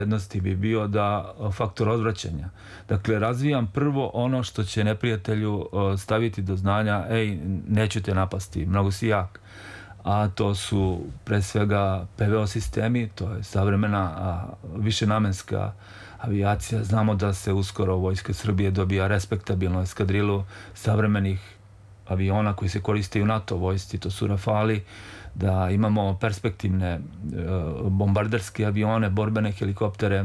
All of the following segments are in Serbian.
prednosti bi bio da faktor odvraćanja. Dakle, razvijam prvo ono što će neprijatelju staviti do znanja, ej, neću te napasti, mnogo si jak. A to su pre svega PVO sistemi, to je savremena višenamenska avijacija. Znamo da se uskoro Vojska Srbije dobija respektabilnu eskadrilu savremenih aviona koji se koriste i u NATO vojsci, to su Rafali, da imamo perspektivne bombarderske avione, borbene helikoptere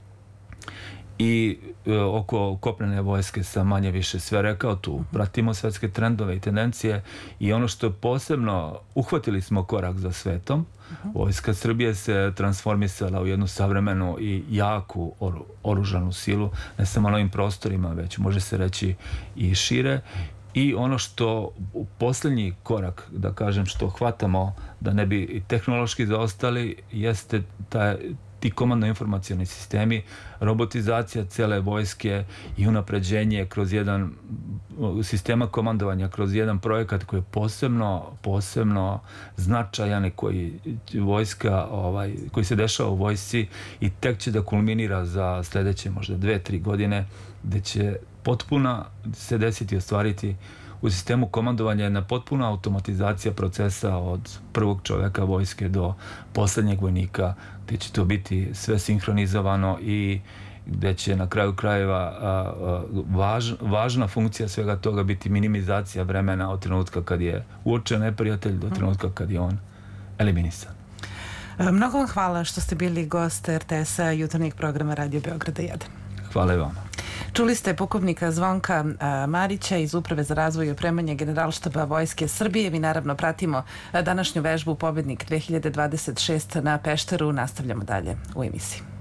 i oko kopnene vojske sam manje više sve rekao. Tu pratimo svetske trendove i tendencije i ono što posebno uhvatili smo korak za svetom. Vojska Srbije se transformisala u jednu savremenu i jaku oružanu silu, ne samo na ovim prostorima, već može se reći i šire. I ono što posljednji korak, da kažem, što hvatamo da ne bi tehnološki zaostali, jeste ti komandno-informacioni sistemi, robotizacija cele vojske i unapređenje kroz jedan sistema komandovanja, kroz jedan projekat koji je posebno značajan i koji se dešava u vojsci i tek će da kulminira za sledeće možda 2-3 godine, gde će potpuna se desiti i ostvariti u sistemu komandovanja jedna potpuna automatizacija procesa od prvog čoveka vojske do poslednjeg vojnika, gde će to biti sve sinhronizovano i gde će na kraju krajeva važna funkcija svega toga biti minimizacija vremena od trenutka kad je uočen neprijatelj do trenutka kad je on eliminisan. Mnogo vam hvala što ste bili gost RTS-a jutarnjeg programa Radio Beograda 1. Hvala i vama. Čuli ste pukovnika Zvonka Marića iz Uprave za razvoj i opremanje Generalštaba Vojske Srbije. Mi naravno pratimo današnju vežbu Pobednik 2026 na Pešteru. Nastavljamo dalje u emisiji.